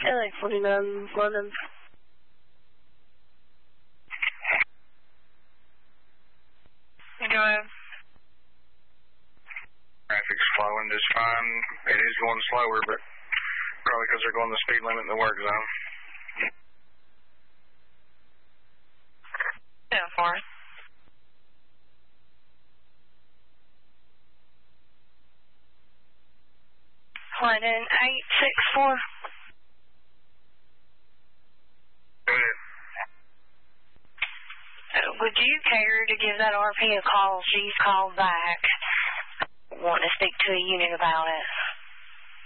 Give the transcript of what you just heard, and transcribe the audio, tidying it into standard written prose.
LA 49 London. Go ahead. Traffic's flowing just fine. It is going slower, but probably because they're going the speed limit in the work zone. 10-4. London 864. Go ahead. Would you care to give that RP a call? She's called back. Want to speak to a unit about it.